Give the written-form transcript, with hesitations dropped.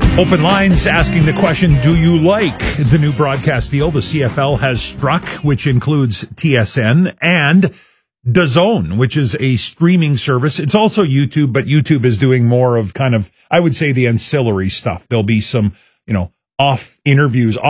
Open lines asking the question, do you like the new broadcast deal the CFL has struck, which includes TSN and DAZN, which is a streaming service. It's also YouTube, but YouTube is doing more of kind of, I would say, the ancillary stuff. There'll be some, off interviews,